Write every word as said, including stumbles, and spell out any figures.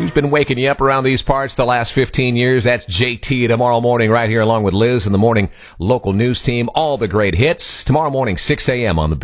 Who's been waking you up around these parts the last fifteen years? That's J T tomorrow morning right here along with Liz and the morning local news team. All the great hits tomorrow morning, six a.m. on the